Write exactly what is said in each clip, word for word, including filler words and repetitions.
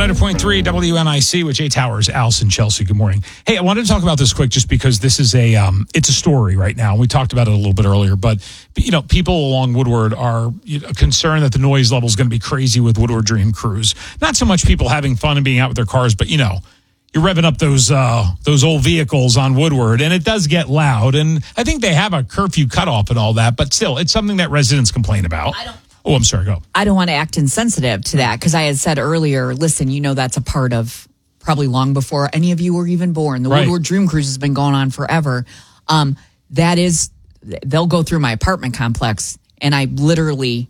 ninety point three W N I C with Jay Towers, Allison, Chelsea. Good morning. Hey, I wanted to talk about this quick just because this is a, um, it's a story right now. We talked about it a little bit earlier, but, you know, people along Woodward are you know, concerned that the noise level is going to be crazy with Woodward Dream Cruise. Not so much people having fun and being out with their cars, but, you know, you're revving up those uh, those old vehicles on Woodward, and it does get loud. And I think they have a curfew cutoff and all that, but still, it's something that residents complain about. I don't. Oh, I'm sorry, go. I don't want to act insensitive to that because I had said earlier, listen, you know that's a part of probably long before any of you were even born. The Right. Woodward Dream Cruise has been going on forever. Um, that is, they'll go through my apartment complex, and I literally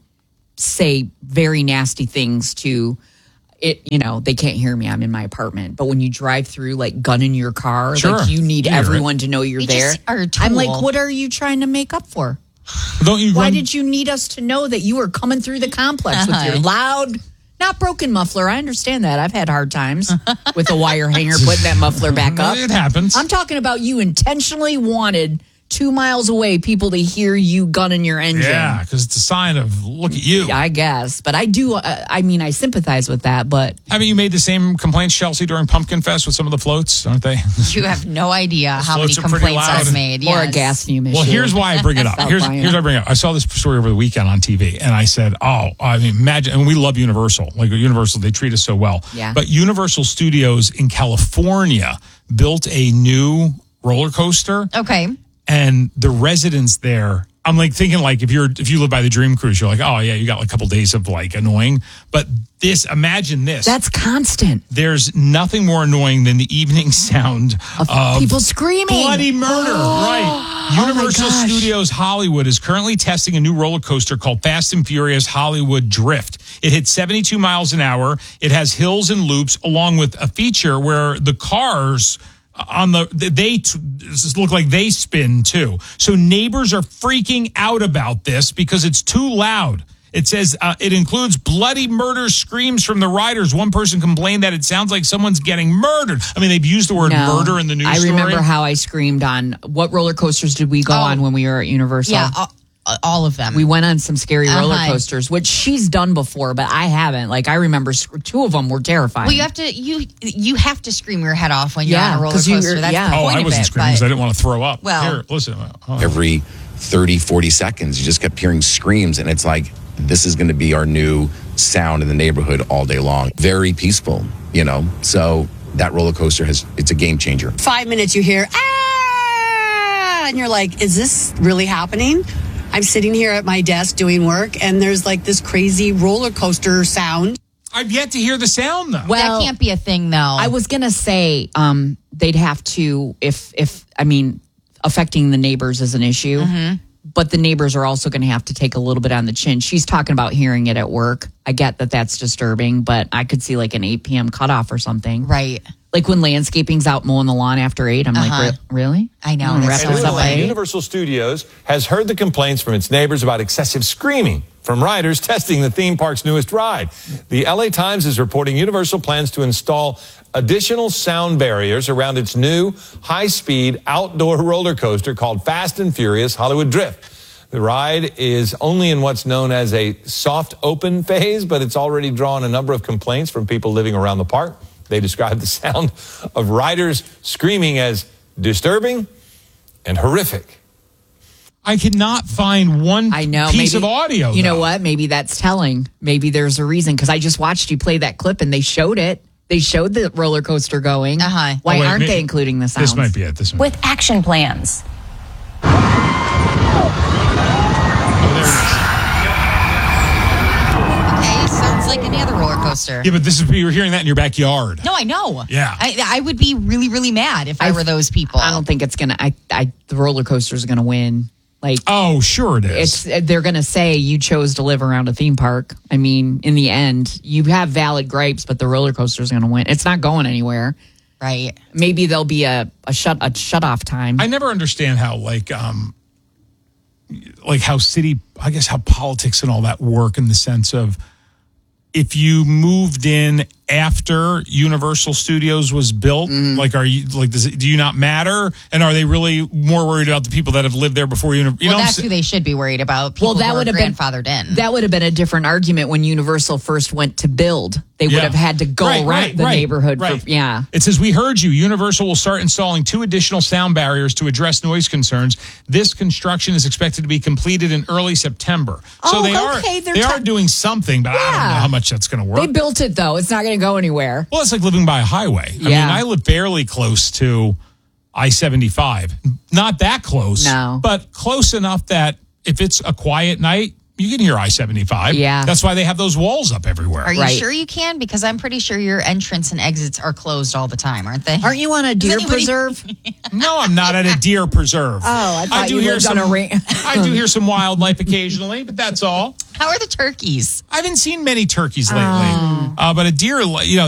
say very nasty things to it. You know, they can't hear me. I'm in my apartment. But when you drive through, like, gun in your car, Sure. like, you need You hear everyone to know you're You there. just are a I'm tool. like, what are you trying to make up for? Don't you Why run- did you need us to know that you were coming through the complex with your Uh-huh. loud, not broken muffler? I understand that. I've had hard times with a wire hanger putting that muffler back up. It happens. I'm talking about you intentionally wanted two miles away people to hear you gunning your engine. Yeah, because it's a sign of, look at you. I guess. But I do, uh, I mean, I sympathize with that, but Haven't you made the same complaints, Chelsea, during Pumpkin Fest with some of the floats, aren't they? You have no idea how many floats are pretty complaints loud. I've made. or a Yes. gas fume issue. Well, here's why I bring it up. Stop, Here's, Brian. here's why I bring it up. I saw this story over the weekend on T V, and I said, oh, I mean, imagine, and we love Universal. Like, Universal, they treat us so well. Yeah. But Universal Studios in California built a new roller coaster, Okay. and the residents there, I'm like thinking like if you're if you live by the Dream Cruise, you're like, oh yeah, you got like a couple days of like annoying. But this, imagine this. That's constant. There's nothing more annoying than the evening sound Of of people screaming. bloody murder. Right. Oh, Universal my gosh. Studios Hollywood is currently testing a new roller coaster called Fast and Furious Hollywood Drift. It hits seventy-two miles an hour. It has hills and loops, along with a feature where the cars on the they t- look like they spin too. So neighbors are freaking out about this because it's too loud. It says uh, it includes bloody murder screams from the riders. One person complained that it sounds like someone's getting murdered. I mean, they've used the word No. murder in the news I story. remember how I screamed on what roller coasters did we go Oh. on when we were at Universal? Yeah, all, all of them. We went on some scary roller Uh-huh. coasters, which she's done before, but I haven't. Like I remember sc- two of them were terrifying. well, you have to you you have to scream your head off when you're Yeah, on a roller 'cause you- coaster. That's yeah. the Oh, point I of wasn't it. screaming because I but- didn't want to throw up. Well- Here, listen. Oh. Every thirty, forty seconds, you just kept hearing screams, and it's like, this is going to be our new sound in the neighborhood all day long. Very peaceful, you know? So that roller coaster has, it's a game changer. Five minutes you hear, ah, and you're like, is this really happening? I'm sitting here at my desk doing work, and there's like this crazy roller coaster sound. I've yet to hear the sound though. Well, that can't be a thing, though. I was gonna say um, they'd have to if if I mean affecting the neighbors is an issue, Mm-hmm. but the neighbors are also going to have to take a little bit on the chin. She's talking about hearing it at work. I get that that's disturbing, but I could see like an eight p.m. cutoff or something. right. Like when landscaping's out mowing the lawn after eight, I'm Uh-huh. like, Re- really? I know, You wanna that's wrap so this up by annoying. eight? Universal Studios has heard the complaints from its neighbors about excessive screaming from riders testing the theme park's newest ride. The L A Times is reporting Universal plans to install additional sound barriers around its new high-speed outdoor roller coaster called Fast and Furious Hollywood Drift. The ride is only in what's known as a soft open phase, but it's already drawn a number of complaints from people living around the park. They describe the sound of riders screaming as disturbing and horrific. I cannot find one I know. piece maybe, of audio. You know though. what? Maybe that's telling. Maybe there's a reason because I just watched you play that clip and they showed it. They showed the roller coaster going. Uh-huh. Why Oh, wait, aren't may- they including the sounds? This might be it. This might with action plans. be. Oh, there it is. Okay, sounds like any other roller coaster. Yeah, but this is you were hearing that in your backyard. No, I know. Yeah. I, I would be really, really mad if I, I- were those people. I don't think it's gonna. I, I, the roller coaster's gonna win. Like Oh, sure it is. it's, they're gonna say you chose to live around a theme park. I mean, in the end, you have valid gripes, but the roller coaster's gonna win. It's not going anywhere. Right. Maybe there'll be a, a shut a shut off time. I never understand how like um like how city I guess how politics and all that work in the sense of if you moved in after Universal Studios was built? Like, are you like? Does it, do you not matter? And are they really more worried about the people that have lived there before you? You Well, know, that's who they should be worried about. People Well, that who are would have been grandfathered in. That would have been a different argument when Universal first went to build. They would Yeah. have had to go Right, around right, the right, neighborhood. right. For, yeah. It says, we heard you. Universal will start installing two additional sound barriers to address noise concerns. This construction is expected to be completed in early September. So Oh, they okay, are they're they ta- are doing something, but I don't know Yeah. how much that's going to work. They built it though. It's not going to go anywhere. Well, it's like living by a highway. I mean, Yeah. I live barely close to I seventy-five. Not that close, No. but close enough that if it's a quiet night, you can hear I seventy-five. Yeah. That's why they have those walls up everywhere. Are you Right. sure you can? Because I'm pretty sure your entrance and exits are closed all the time, aren't they? Aren't you on a deer anybody- preserve? No, I'm not at a deer prereserve. Oh, I thought do you hear lived on some, a ring. I do hear some wildlife occasionally, but that's all. How are the turkeys? I haven't seen many turkeys lately, uh, but a deer, you know,